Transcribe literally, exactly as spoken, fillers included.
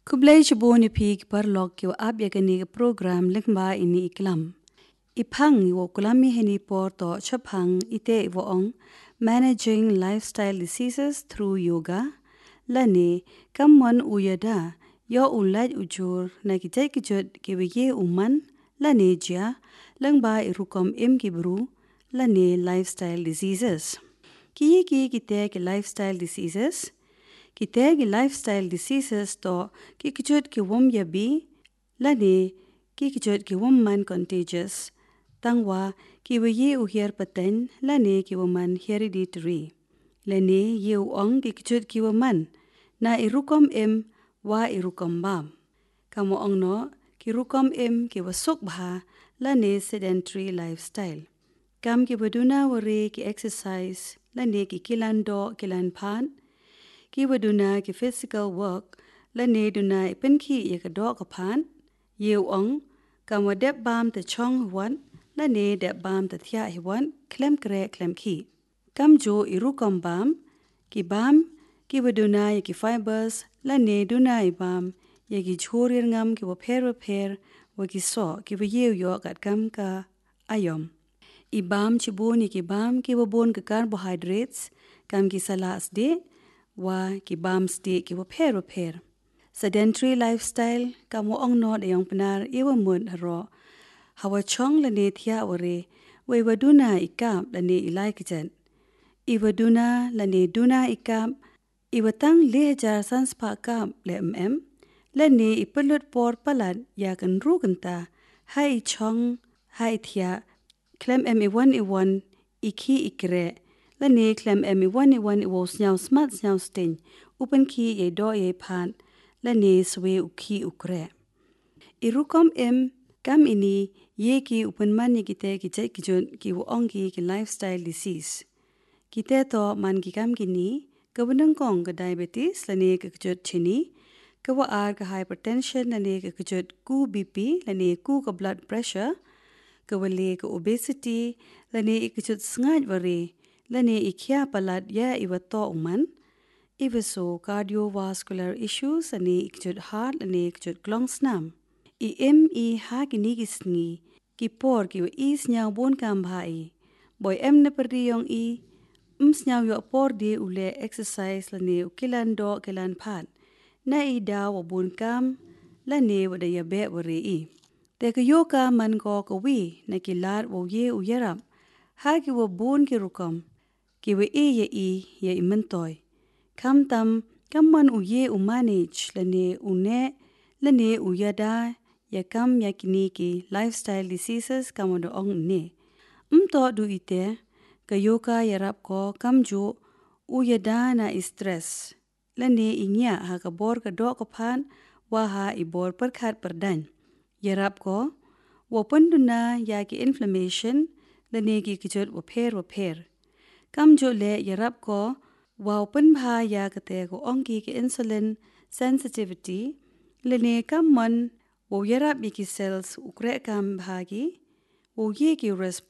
Kublai chiboni pig par log ki wa ab yagani program lingba ini iklam. Ipang wo kulami heni por to chapang ite wo ong managing lifestyle diseases through yoga lani kamman uyada yo ulaj ujur na ki jai ki jot ki ye uman lani jia langba irukom im ki bru lani lifestyle diseases. Ki ki kite ki lifestyle diseases Kite ki lifestyle diseases to ki kijot ki wom yabi lani ki kijot ki wom man contagious tangwa ki wiye uhier paten lani ki woman hereditary lani ye ong ki kijot ki woman na irukom em wa irukom bam kamo ong no ki rukom em ki wasok bha lani sedentary lifestyle kam ki baduna wari ki exercise lani ki kilando kilan phan ki waduna ki physical work la ne duna pen ki ye ka do ka phan ye ong kam wa deb bam te chong wan la ne deb bam te thya hi wan klem kre klem ki kam jo iru kom bam ki bam ki waduna ye ki fibers la ne duna i bam ye ki chorir ngam ki wa pher wa pher wa ki so ki wa ye yo kat kam ka ayom i bam chi boni ki bam ki wa bon ka carbohydrates kam ki salas de wa ki bam sti ki wa pher wa pher sedentary lifestyle kamo ong no de yong pnar ewa mun ro hawa chong la ne thia wore we waduna ikam la ne ilai kichen i waduna la ne duna ikam i watang le jar sans pa kam le mm la ne ipelut por palan ya kan ru kan ta hai chong hai thia klem em i one i one iki ikre la ne klem em i one i one i wo snyao smart snyao sting upen ki ye do ye phan la ne swe ukhi ukre irukom em kam ini ye ki upen man ni kite ki chai ki jon ki wo ong ki ki lifestyle disease kite to man ki kam ki ni kawanang kong ka diabetes la ne ka jot chini ka wa ar ka hypertension la ne ka jot ku bp la ne ku ka blood pressure ka wale ka obesity la ne ka jot sngat wari lani ikhya palat ya iwato uman iwaso cardiovascular issues ani ikjut heart ani ikjut lungs nam i em i ha kini gisni ki por ki is nya bon kam bhai boy em ne perdi yong i ums nya yo por de ule exercise lani ukilan do kilan phan na i da wo bon kam lani wada ya be wari i te ka yo ka man ko ko wi na ki lat wo ye u yaram ha ki wo bon ki rukam ki we e ye i ye imentoy kam tam kam man u ye u manage lane u ne lane u yada ya kam ya kini ki lifestyle diseases kam do ong ne um to du ite ka yoga yarap ko kam jo u yada na stress lane inya ha ka bor ka do ka phan wa ha i bor par khat par dan yarap ko wo panduna ya ki inflammation lane ki kijot wo pher wo pher kam jo le yarap ko wow pan bha ya kate ko ongki ki insulin sensitivity lene kam man wo yarap ki cells ukre kam bha ki wo ye ki response